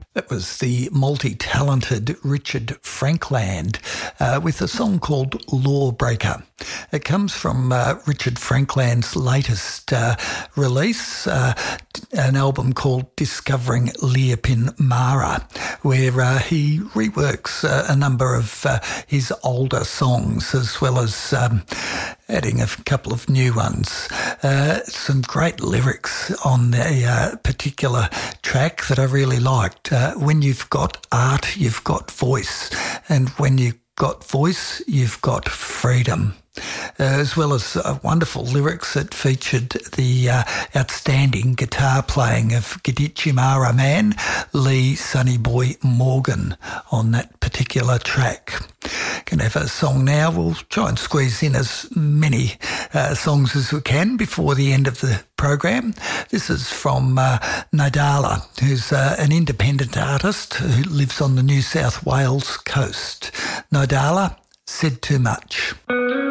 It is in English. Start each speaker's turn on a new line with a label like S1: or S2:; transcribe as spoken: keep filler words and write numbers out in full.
S1: That was the multi-talented Richard Frankland uh, with a song called Lawbreaker. It comes from uh, Richard Frankland's latest uh, release, uh, an album called Discovering Leopin Mara, where uh, he reworks uh, a number of uh, his older songs as well as um, adding a couple of new ones. Uh, some great lyrics on the uh, particular track that I really liked. Uh, when you've got art, you've got voice. And when you've got voice, you've got freedom. Uh, as well as uh, wonderful lyrics that featured the uh, outstanding guitar playing of Gadichi Mara man, Lee Sonny Boy Morgan, on that particular track. Can have a song now. We'll try and squeeze in as many uh, songs as we can before the end of the program. This is from uh, Nadala, who's uh, an independent artist who lives on the New South Wales coast. Nadala, Said Too Much.